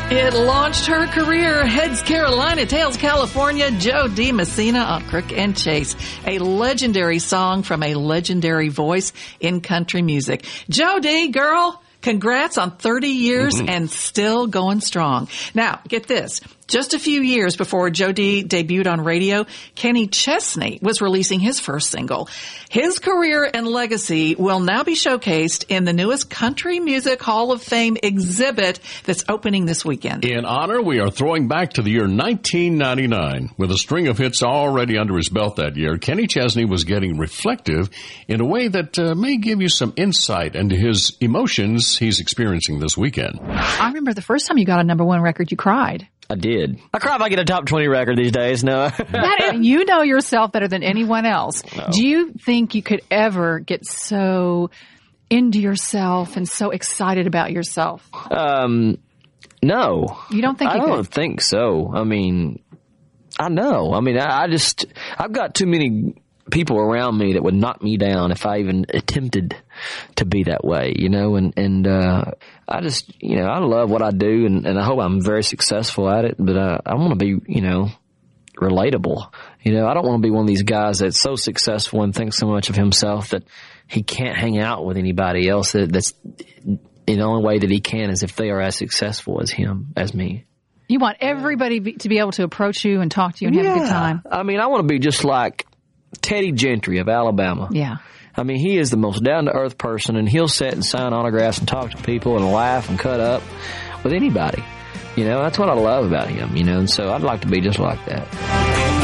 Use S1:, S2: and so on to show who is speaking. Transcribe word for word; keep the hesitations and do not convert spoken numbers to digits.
S1: It launched her career. Heads Carolina, tails California. Jo Dee Messina on Crook and Chase. A legendary song from a legendary voice in country music. Jo Dee, girl, congrats on thirty years mm-hmm. and still going strong. Now, get this. Just a few years before Jo Dee debuted on radio, Kenny Chesney was releasing his first single. His career and legacy will now be showcased in the newest Country Music Hall of Fame exhibit that's opening this weekend.
S2: In honor, we are throwing back to the year nineteen ninety-nine. With a string of hits already under his belt that year, Kenny Chesney was getting reflective in a way that uh, may give you some insight into his emotions he's experiencing this weekend.
S3: I remember the first time you got a number one record, you cried.
S4: I did. I cry if I get a top twenty record these days. No.
S3: That, you know yourself better than anyone else.
S4: No.
S3: Do you think you could ever get so into yourself and so excited about yourself?
S4: Um, no.
S3: You don't think
S4: I
S3: you
S4: don't
S3: could?
S4: think so. I mean, I know. I mean, I, I just, I've got too many people around me that would knock me down if I even attempted to be that way, you know, and, and, uh, I just, you know, I love what I do and, and I hope I'm very successful at it, but uh, I want to be, you know, relatable. You know, I don't want to be one of these guys that's so successful and thinks so much of himself that he can't hang out with anybody else. That, that's the only way that he can is if they are as successful as him, as me.
S3: You want everybody be, to be able to approach you and talk to you and
S4: yeah.
S3: have a good time.
S4: I mean, I want to be just like Teddy Gentry of Alabama.
S3: Yeah.
S4: I mean, he is the most down-to-earth person, and he'll sit and sign autographs and talk to people and laugh and cut up with anybody. You know, that's what I love about him, you know, and so I'd like to be just like that.